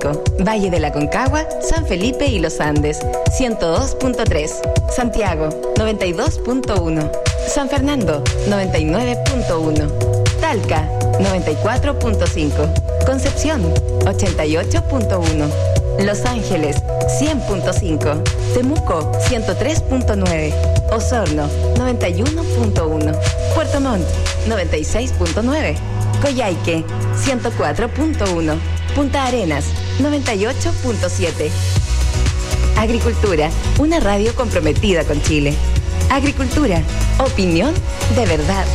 México, Valle de la Concagua, San Felipe y Los Andes, 102.3. Santiago, 92.1. San Fernando, 99.1. Talca, 94.5. Concepción, 88.1. Los Ángeles, 100.5. Temuco, 103.9. Osorno, 91.1. Puerto Montt, 96.9. Coyhaique, 104.1. Punta Arenas, 98.7. Agricultura, una radio comprometida con Chile. Agricultura, opinión de verdad.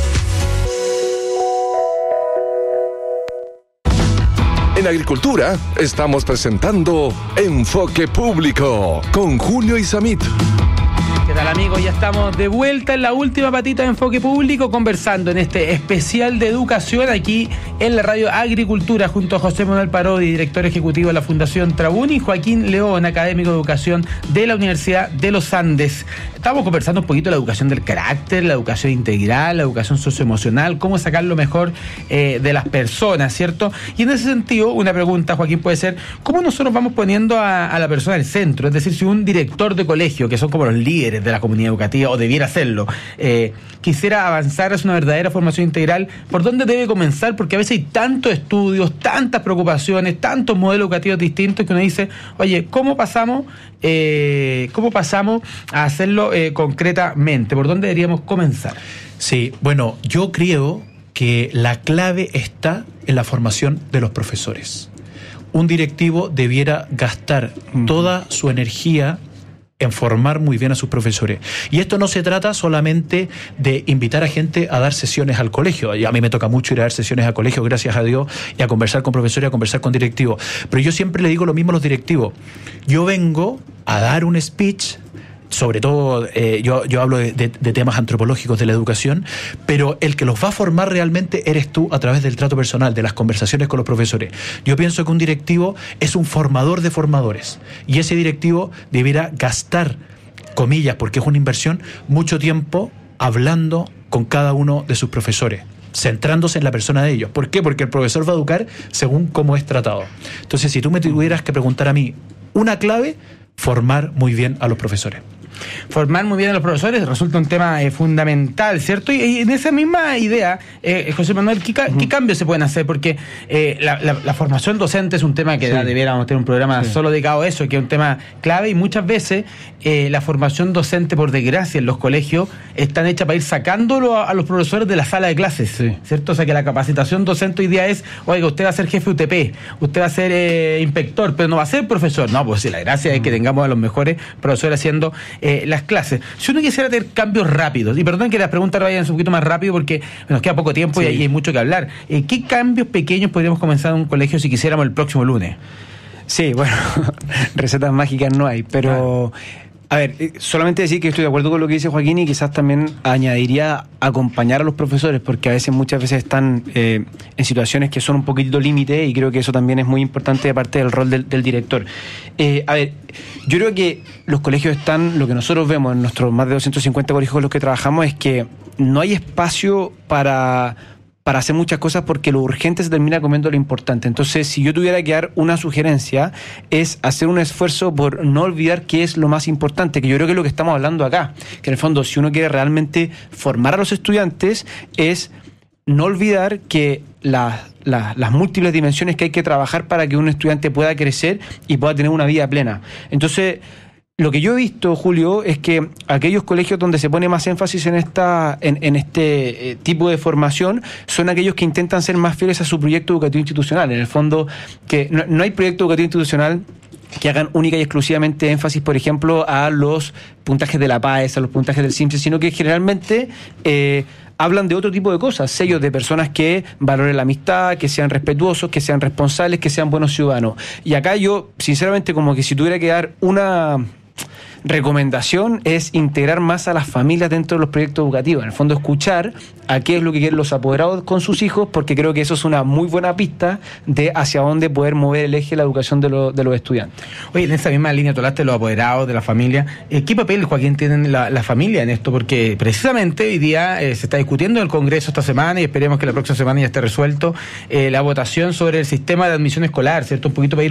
En Agricultura estamos presentando Enfoque Público con Julio Isamit. ¿Qué tal, amigos? Ya estamos de vuelta en la última patita de Enfoque Público, conversando en este especial de educación aquí en la radio Agricultura junto a José Manuel Parodi, director ejecutivo de la Fundación Trabuni, y Joaquín León, académico de educación de la Universidad de los Andes. Estamos conversando un poquito de la educación del carácter, la educación integral, la educación socioemocional, cómo sacar lo mejor de las personas, ¿cierto? Y en ese sentido, una pregunta, Joaquín, puede ser, ¿cómo nosotros vamos poniendo a la persona en el centro? Es decir, si un director de colegio, que son como los líderes de la comunidad educativa, o debiera hacerlo, quisiera avanzar hacia una verdadera formación integral, ¿por dónde debe comenzar? Porque a veces hay tantos estudios, tantas preocupaciones, tantos modelos educativos distintos que uno dice, oye, ¿cómo pasamos a hacerlo concretamente? ¿Por dónde deberíamos comenzar? Sí, bueno, yo creo que la clave está en la formación de los profesores. Un directivo debiera gastar toda su energía en formar muy bien a sus profesores. Y esto no se trata solamente de invitar a gente a dar sesiones al colegio. Y a mí me toca mucho ir a dar sesiones al colegio, gracias a Dios, y a conversar con profesores, a conversar con directivos. Pero yo siempre le digo lo mismo a los directivos. Yo vengo a dar un speech, sobre todo yo hablo de temas antropológicos de la educación, pero el que los va a formar realmente eres tú a través del trato personal, de las conversaciones con los profesores. Yo pienso que un directivo es un formador de formadores, y ese directivo debiera gastar, comillas, porque es una inversión, mucho tiempo hablando con cada uno de sus profesores, centrándose en la persona de ellos. ¿Por qué? Porque el profesor va a educar según cómo es tratado. Entonces, si tú me tuvieras que preguntar a mí una clave, formar muy bien a los profesores. Formar muy bien a los profesores resulta un tema fundamental, ¿cierto? Y en esa misma idea, José Manuel, ¿qué cambios se pueden hacer? Porque la formación docente es un tema que debiéramos tener un programa solo dedicado a eso, que es un tema clave, y muchas veces la formación docente, por desgracia, en los colegios están hechas para ir sacándolo a los profesores de la sala de clases, ¿cierto? O sea, que la capacitación docente hoy día es, oiga, usted va a ser jefe UTP, usted va a ser inspector, pero no va a ser profesor. No, pues sí, la gracia es que tengamos a los mejores profesores haciendo las clases. Si uno quisiera tener cambios rápidos, y perdón que las preguntas vayan un poquito más rápido porque nos queda poco tiempo y hay mucho que hablar, ¿qué cambios pequeños podríamos comenzar en un colegio si quisiéramos el próximo lunes? Sí, bueno, recetas mágicas no hay, pero... A ver, solamente decir que estoy de acuerdo con lo que dice Joaquín, y quizás también añadiría acompañar a los profesores, porque a veces, muchas veces están en situaciones que son un poquitito límite, y creo que eso también es muy importante de parte del rol del director. A ver, yo creo que los colegios están, lo que nosotros vemos en nuestros más de 250 colegios con los que trabajamos, es que no hay espacio para hacer muchas cosas, porque lo urgente se termina comiendo lo importante. Entonces, si yo tuviera que dar una sugerencia, es hacer un esfuerzo por no olvidar qué es lo más importante, que yo creo que es lo que estamos hablando acá, que en el fondo, si uno quiere realmente formar a los estudiantes, es no olvidar que las múltiples dimensiones que hay que trabajar para que un estudiante pueda crecer y pueda tener una vida plena. Entonces, lo que yo he visto, Julio, es que aquellos colegios donde se pone más énfasis en este tipo de formación son aquellos que intentan ser más fieles a su proyecto educativo institucional. En el fondo, que no hay proyecto educativo institucional que hagan única y exclusivamente énfasis, por ejemplo, a los puntajes de la PAES, a los puntajes del CIMSE, sino que generalmente hablan de otro tipo de cosas, sellos de personas que valoren la amistad, que sean respetuosos, que sean responsables, que sean buenos ciudadanos. Y acá yo, sinceramente, como que si tuviera que dar una recomendación, es integrar más a las familias dentro de los proyectos educativos. En el fondo, escuchar a qué es lo que quieren los apoderados con sus hijos, porque creo que eso es una muy buena pista de hacia dónde poder mover el eje de la educación de los estudiantes. Oye, en esa misma línea, tú hablaste de los apoderados, de la familia. ¿Qué papel, Joaquín, tienen la familia en esto? Porque precisamente hoy día se está discutiendo en el Congreso esta semana, y esperemos que la próxima semana ya esté resuelto, la votación sobre el sistema de admisión escolar, ¿cierto? Un poquito para ir